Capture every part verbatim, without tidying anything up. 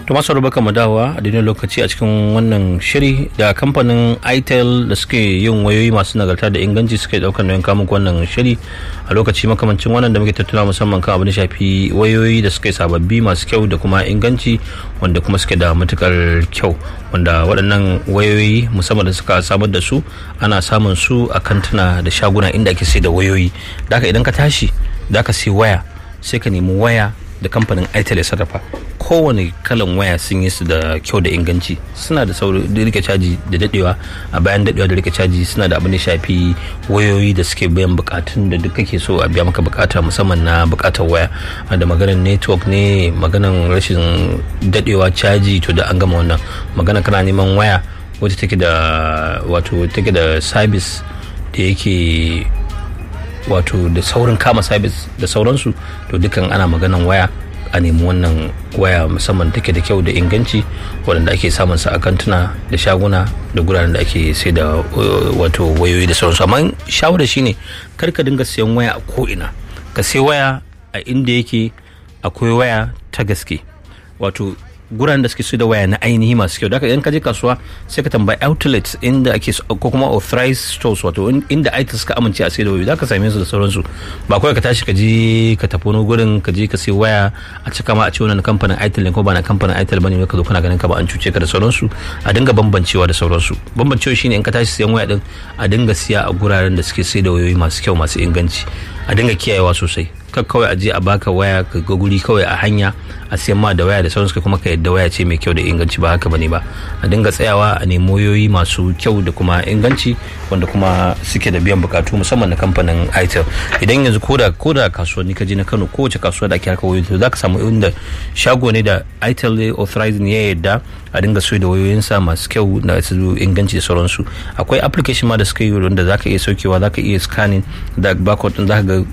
to masu rubuka mu dawowa a daidai lokaci a cikin wannan shiri da kamfanin itel da suke yin wayoyi masu nagarta da inganci suke daukar nauyin kamun wannan shiri a lokaci makamancin wannan da muke tattuna musamman kan abin da shafi wayoyi da suke sababbi masu kyau da kuma inganci wanda kuma suke da matukar kyau, wanda waɗannan wayoyi musamman da suka samar da su ana samun su a kantuna da shaguna inda ake sai da wayoyi. Da haka idan ka tashi da ka sai waya sai ka nemi waya da kamfanin itel ya sarrafa. Kowane kalan waya sun yi su da kyau da inganci, suna da sauri da rike caji da dadewa, a bayan dadewa da rike caji suna da abin da shafi wayoyi da suke bayan bukatun da duk kake so a biya maka bukata, musamman na bukatar waya da maganar network ne, maganar rashin dadewa caji to da an gama wannan magana. Kana neman waya wacce take da wato take da service da yake wato da saurin kama sabis da sauransu, to dukan ana maganan waya a nemi wannan waya musamman take da kyau da inganci waɗanda ake samun sa a kantuna da shaguna da guraren da ake sai da wato wayoyi da sauransu. Amma shawara shine kar ka dinga siyan waya a ko'ina, ka sai waya a inda yake akwai waya ta gaske, wato guraren da suke su da waya na ainihi masu kyau. Da idan ka je kasuwa sai ka tambayi outlets inda ake ko kuma authorized stores, wato inda itel suka amince a sai da wayoyi, za ka same su da sauransu. Ba kawai ka tashi ka je ka tafi wani gurin ka je ka sai waya a cika ma a ce wannan kamfanin itel ne ko ba na kamfanin itel bane, ka zo kana ganin ka ba an cuce ka da sauransu. A dinga bambancewa da sauransu. Bambancewa shine in ka tashi siyan waya din a dinga siya a guraren da suke sai da wayoyi masu kyau masu inganci, a dinga kiyayewa sosai. Kar kawai a je a baka waya ka ga guri kawai a hanya a siyan ma da waya da sauransu kuma ka yadda waya ce mai kyau da inganci, ba haka bane ba. A dinga tsayawa a nemi wayoyi masu kyau da kuma inganci wanda kuma suke da biyan bukatu musamman na kamfanin itel. Idan yanzu koda koda kasuwanni ka je na Kano, kowace kasuwa da ake harkar wayoyi, to zaka samu inda shago ne da itel authorized ne ya yadda a dinga so da wayoyinsa masu kyau da su inganci da sauransu. Akwai application ma da suka yi wanda zaka iya saukewa, zaka iya scanning da barcode din, zaka ga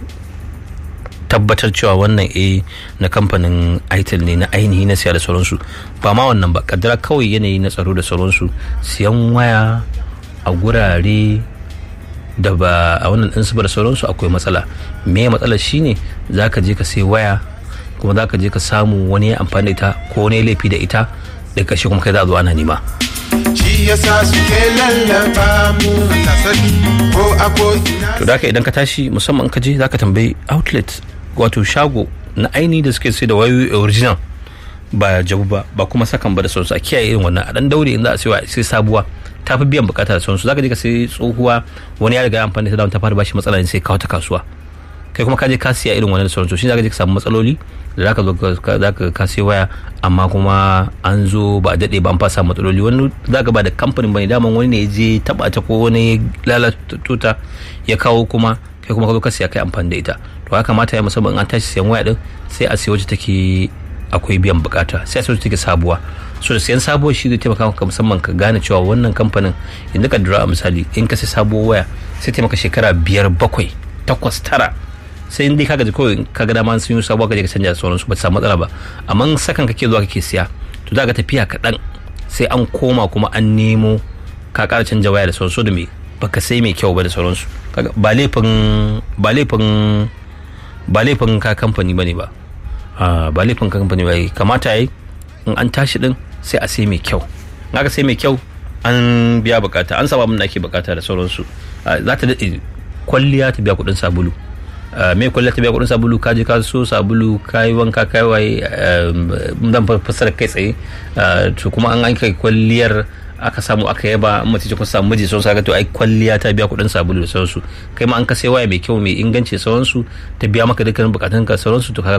tabbatar cewa wannan a na kamfanin itel ne na ainihi na siya da sauransu. Ba ma wannan ba, kaddara kawai yanayi na tsaro da sauransu, siyan waya a gurare da ba a wannan ɗinsu ba da sauransu akwai matsala. Me matsalar shine za ka je ka sai waya kuma za ka je ka samu wani ya amfani da ita ko wani laifi da ita da kashe kuma kai za a zo ana nema. Shi yasa suke lallaba mu kasani ko ako ina. To da idan ka tashi musamman ka je za ka tambayi outlet, wato shago na aini da suke sai da wayoyi original, ba jabu ba ba kuma sakan ba da sauransu. A kiyaye irin wannan, a dan daure in za a sai sai sabuwa ta fi biyan bukata da sauransu. Zaka je ka sai tsohuwa wani ya riga amfani da ta fara bashi matsala ne sai kawo ta kasuwa, kai kuma ka je ka siya irin wannan da sauransu. Shi zaka je ka samu matsaloli da zaka zo zaka ka sai waya amma kuma an zo ba a dade ba an fasa matsaloli. Wani zaka ba da kamfanin bane, daman wani ne ya je taba ta ko wani lalata ya kawo kuma kai kuma ka zo ka siya kai amfani da ita. To haka kamata ya musamman an tashi siyan waya din sai a siya wacce take akwai biyan bukata, sai a siya wacce take sabuwa. So da siyan sabuwa shi zai taimaka maka musamman ka gane cewa wannan kamfanin inda ka dura a misali in ka sai sabuwar waya sai taimaka shekara biyar bakwai takwas tara, sai in dai kaga kawai kaga dama sun yi sabuwa ka je ka canja da sauransu ba ta samu matsala ba. Amma sakan kake zuwa kake siya to za ka tafiya kaɗan sai an koma kuma an nemo ka ƙara canja waya da sauransu da me baka sai mai kyau ba da sauransu. Ba laifin ba laifin ba laifin ka kamfani bane ba, ba laifin ka kamfani ba. Kamata yayi in an tashi din sai a sai mai kyau, in aka sai mai kyau an biya bukata, an saba mun ake bukata da sauransu. Za ta daɗe kwalliya ta biya kuɗin sabulu. Me kwalliya ta biya kuɗin sabulu? Ka je ka so sabulu ka yi wanka ka yi waye, zan fassara kai tsaye. To kuma an kai kwalliyar aka samu aka yaba, mace ce kun samu miji sun saka to ai kwalliya ta biya kuɗin sabulu da sauransu. Kai ma an ka sai waya mai kyau mai inganci sauransu ta biya maka dukkanin bukatun ka sauransu to